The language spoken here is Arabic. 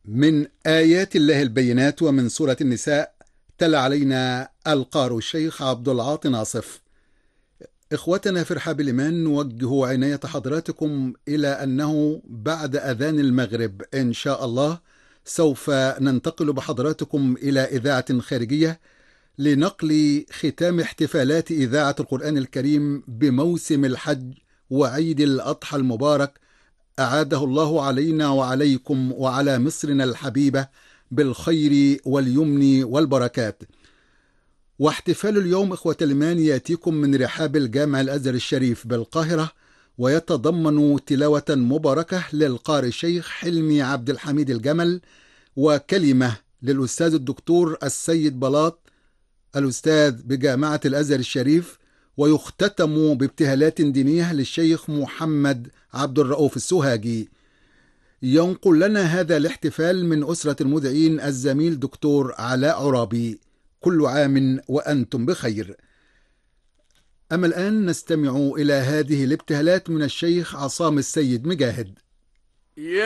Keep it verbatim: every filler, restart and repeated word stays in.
من آيات الله البينات ومن سورة النساء تلا علينا القارئ الشيخ عبد العاطي ناصف. إخوتنا في رحاب الإيمان، نوجه عناية حضراتكم إلى أنه بعد أذان المغرب إن شاء الله سوف ننتقل بحضراتكم إلى إذاعة خارجية لنقل ختام احتفالات إذاعة القرآن الكريم بموسم الحج وعيد الأضحى المبارك، أعاده الله علينا وعليكم وعلى مصرنا الحبيبة بالخير واليمن والبركات. واحتفال اليوم إخوة الإيمان يأتيكم من رحاب الجامع الأزهر الشريف بالقاهرة، ويتضمن تلاوة مباركة للقارئ الشيخ حلمي عبد الحميد الجمل، وكلمة للأستاذ الدكتور السيد بلاط الأستاذ بجامعة الأزهر الشريف، ويختتم بابتهالات دينية للشيخ محمد عبد الرؤوف السوهاجي. ينقل لنا هذا الاحتفال من أسرة المذيعين الزميل دكتور علاء عرابي. كل عام وأنتم بخير. أما الآن نستمع إلى هذه الابتهالات من الشيخ عصام السيد مجاهد.